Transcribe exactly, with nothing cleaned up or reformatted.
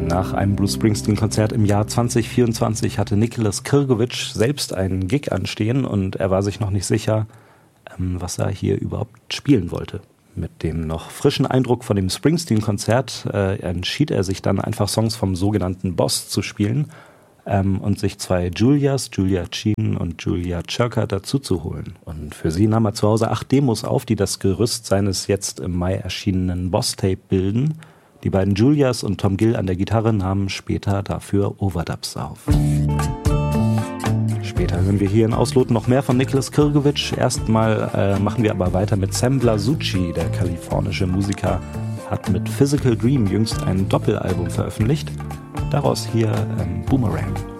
Nach einem Bruce Springsteen-Konzert im Jahr zwanzig vierundzwanzig hatte Nicholas Kirkovich selbst einen Gig anstehen und er war sich noch nicht sicher, ähm, was er hier überhaupt spielen wollte. Mit dem noch frischen Eindruck von dem Springsteen-Konzert äh, entschied er sich dann einfach Songs vom sogenannten Boss zu spielen ähm, und sich zwei Julias, Julia Chien und Julia Czerka dazu zu holen. Und für sie nahm er zu Hause acht Demos auf, die das Gerüst seines jetzt im Mai erschienenen Boss-Tape bilden. Die beiden Julias und Tom Gill an der Gitarre nahmen später dafür Overdubs auf. Später hören wir hier in Ausloten noch mehr von Nicholas Kirkovich. Erstmal äh, machen wir aber weiter mit Sam Blasucci. Der kalifornische Musiker hat mit Physical Dream jüngst ein Doppelalbum veröffentlicht. Daraus hier ähm, Boomerang.